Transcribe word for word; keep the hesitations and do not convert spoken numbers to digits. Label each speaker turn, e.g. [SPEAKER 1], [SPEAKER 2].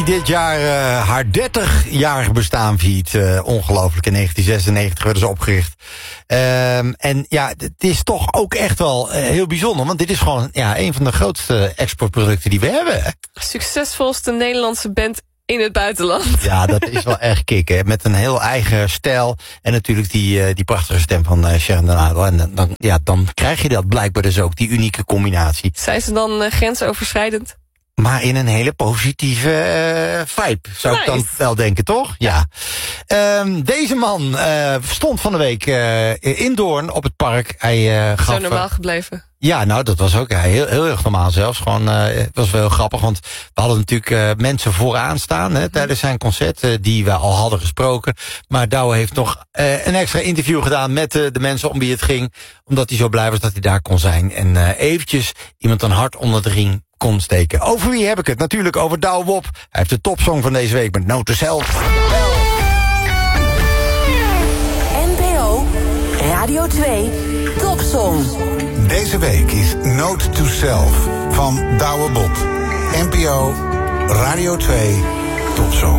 [SPEAKER 1] Dit jaar uh, haar dertig-jarig bestaan viert. Uh, ongelooflijk, in negentien zesennegentig werden ze opgericht. Um, en ja, het is toch ook echt wel uh, heel bijzonder. Want dit is gewoon ja, een van de grootste exportproducten die we hebben.
[SPEAKER 2] Succesvolste Nederlandse band in het buitenland.
[SPEAKER 1] Ja, dat is wel echt kicken. Met een heel eigen stijl. En natuurlijk die, uh, die prachtige stem van uh, Sharon Den Adel. En dan, ja, dan krijg je dat blijkbaar dus ook, die unieke combinatie.
[SPEAKER 2] Zijn ze dan uh, grensoverschrijdend?
[SPEAKER 1] Maar in een hele positieve uh, vibe, zou nice. Ik dan wel denken, toch? Ja. Um, deze man uh, stond van de week uh, in Doorn op het park. Hij uh, gaf...
[SPEAKER 2] Zo normaal gebleven.
[SPEAKER 1] Ja, nou, dat was ook ja, heel, heel erg normaal zelfs. Gewoon, uh, het was wel heel grappig, want we hadden natuurlijk uh, mensen vooraan staan hè, tijdens zijn concert, uh, die we al hadden gesproken. Maar Douwe heeft nog uh, een extra interview gedaan met uh, de mensen om wie het ging, omdat hij zo blij was dat hij daar kon zijn. En uh, eventjes iemand een hart onder de riem kon steken. Over wie heb ik het? Natuurlijk over Douwe Bob. Hij heeft de topsong van deze week met Note to Self.
[SPEAKER 3] N P O Radio twee Topsong.
[SPEAKER 4] Deze week is Note to Self van Douwe Bob. N P O Radio twee Topsong.